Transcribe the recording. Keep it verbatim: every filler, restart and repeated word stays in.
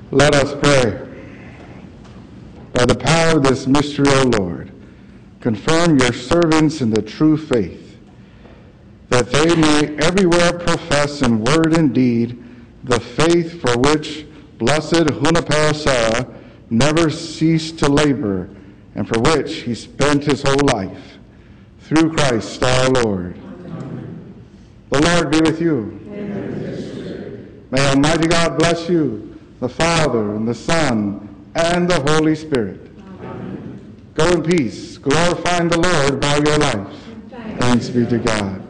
Let us pray. By the power of this mystery, O Lord, confirm your servants in the true faith, that they may everywhere profess in word and deed the faith for which blessed Hunahpu never ceased to labor, and for which he spent his whole life. Through Christ our Lord. Amen. The Lord be with you. Amen. May Almighty God bless you, the Father, and the Son, and the Holy Spirit. Amen. Go in peace, glorifying the Lord by your life. Thanks be to God.